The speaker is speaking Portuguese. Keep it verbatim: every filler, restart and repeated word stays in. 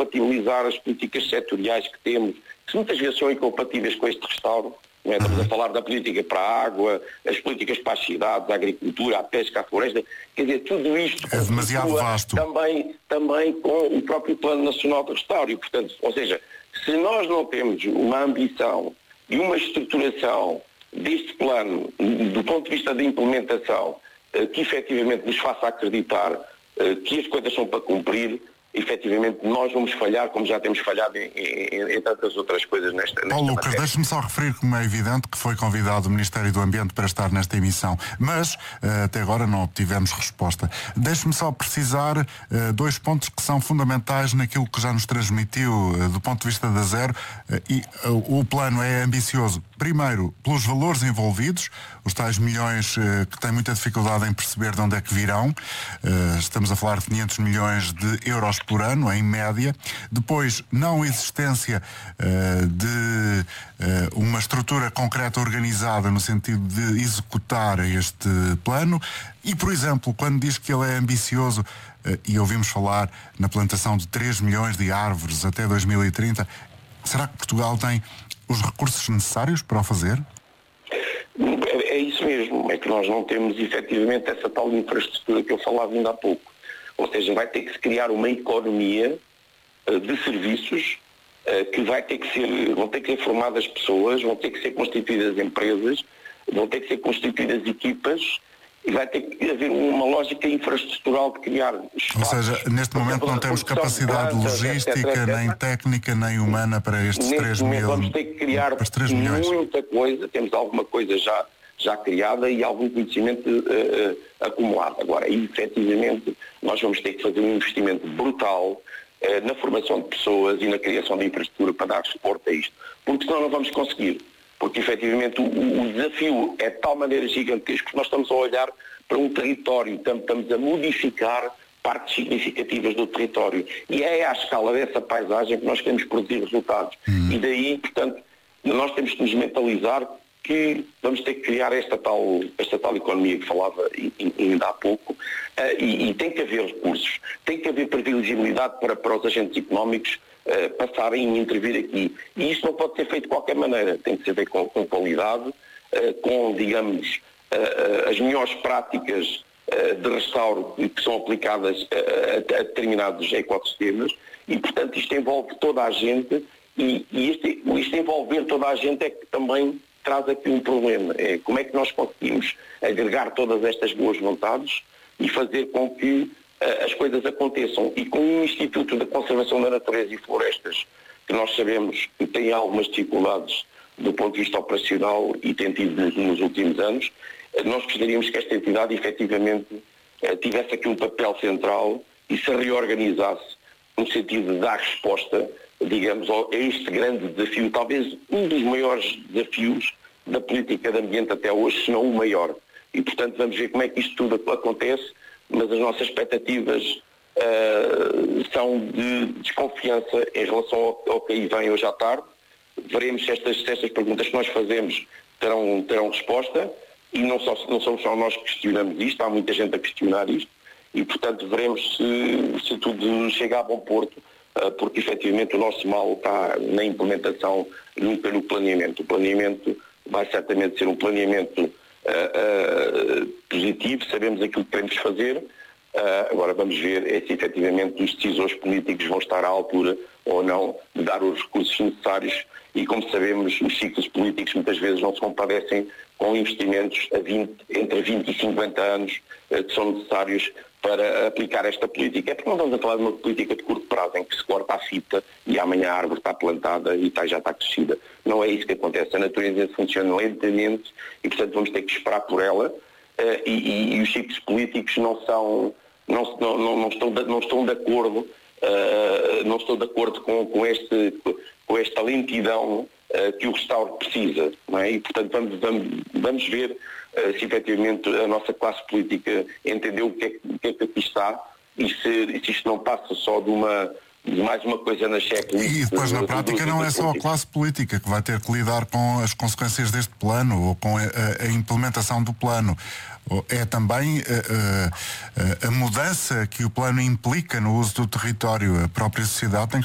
compatibilizar as políticas setoriais que temos, que muitas vezes são incompatíveis com este restauro. Não é? Estamos a falar da política para a água, as políticas para as cidades, a agricultura, a pesca, a floresta. Quer dizer, tudo isto é demasiado vasto. Também, também com o próprio Plano Nacional de Restauro. E, portanto, ou seja, se nós não temos uma ambição e uma estruturação deste plano, do ponto de vista da implementação, que efetivamente nos faça acreditar que as coisas são para cumprir, efetivamente nós vamos falhar como já temos falhado em, em, em tantas outras coisas nesta, nesta Paulo Lucas, deixe-me só referir, como é evidente, que foi convidado o Ministério do Ambiente para estar nesta emissão, mas uh, até agora não obtivemos resposta. Deixe-me só precisar uh, dois pontos que são fundamentais naquilo que já nos transmitiu uh, do ponto de vista da Zero, uh, e uh, o plano é ambicioso. Primeiro, pelos valores envolvidos, os tais milhões uh, que têm muita dificuldade em perceber de onde é que virão. Uh, estamos a falar de quinhentos milhões de euros por ano, em média. Depois, não existência uh, de uh, uma estrutura concreta organizada no sentido de executar este plano. E, por exemplo, quando diz que ele é ambicioso, uh, e ouvimos falar na plantação de três milhões de árvores até dois mil e trinta, será que Portugal tem os recursos necessários para o fazer? É, é isso mesmo, é que nós não temos efetivamente essa tal infraestrutura que eu falava ainda há pouco. Ou seja, vai ter que se criar uma economia uh, de serviços uh, que vai ter que ser, vão ter que ser formadas pessoas, vão ter que ser constituídas empresas, vão ter que ser constituídas equipas e vai ter que haver uma lógica infraestrutural de criar espaços. Ou seja, neste momento não temos capacidade logística, etc, etc, nem técnica, nem humana para estes três mil. Vamos ter que criar muita coisa, temos alguma coisa já já criada e algum conhecimento uh, uh, acumulado. Agora, efetivamente, nós vamos ter que fazer um investimento brutal uh, na formação de pessoas e na criação de infraestrutura para dar suporte a isto. Porque senão não vamos conseguir. Porque, efetivamente, o, o desafio é de tal maneira gigantesco que nós estamos a olhar para um território, estamos a modificar partes significativas do território. E é à escala dessa paisagem que nós queremos produzir resultados. Hum. E daí, portanto, nós temos que nos mentalizar que vamos ter que criar esta tal, esta tal economia que falava ainda há pouco, uh, e, e tem que haver recursos, tem que haver previsibilidade para, para os agentes económicos uh, passarem a intervir aqui. E isso não pode ser feito de qualquer maneira, tem que ser feito com, com qualidade, uh, com, digamos, uh, uh, as melhores práticas uh, de restauro que são aplicadas uh, a, a determinados ecossistemas, e, portanto, isto envolve toda a gente, e, e isto, isto envolver toda a gente é que também traz aqui um problema, é como é que nós conseguimos agregar todas estas boas vontades e fazer com que uh, as coisas aconteçam. E com o Instituto da Conservação da Natureza e Florestas, que nós sabemos que tem algumas dificuldades do ponto de vista operacional e tem tido nos, nos últimos anos, uh, nós gostaríamos que esta entidade efetivamente uh, tivesse aqui um papel central e se reorganizasse no sentido de dar resposta, digamos, a este grande desafio, talvez um dos maiores desafios da política de ambiente até hoje, se não o maior. E, portanto, vamos ver como é que isto tudo acontece, mas as nossas expectativas uh, são de desconfiança em relação ao, ao que aí vem hoje à tarde. Veremos se estas, se estas perguntas que nós fazemos terão, terão resposta, e não, só, não somos só nós que questionamos isto, há muita gente a questionar isto, e, portanto, veremos se, se tudo chega a bom porto, porque efetivamente o nosso mal está na implementação, nunca no planeamento. O planeamento vai certamente ser um planeamento uh, uh, positivo, sabemos aquilo que queremos fazer, uh, agora vamos ver é se efetivamente os decisores políticos vão estar à altura ou não de dar os recursos necessários, e como sabemos os ciclos políticos muitas vezes não se compadecem com investimentos a vinte, entre vinte e cinquenta anos uh, que são necessários para aplicar esta política. É porque não estamos a falar de uma política de curto prazo em que se corta a fita e amanhã a árvore está plantada e está, já está crescida. Não é isso que acontece. A natureza funciona lentamente e, portanto, vamos ter que esperar por ela, uh, e, e, e os ciclos políticos não são, não, não, não, não, estão, de, não estão de acordo, uh, não estão de acordo com, com, este, com esta lentidão uh, que o restauro precisa. Não é? E, portanto, vamos, vamos, vamos ver se efetivamente a nossa classe política entendeu o que é, o que, é que aqui está, e se, se isto não passa só de uma de mais uma coisa na checklist. E depois na prática não é só a classe política que vai ter que lidar com as consequências deste plano ou com a, a implementação do plano. É também a, a, a mudança que o plano implica no uso do território. A própria sociedade tem que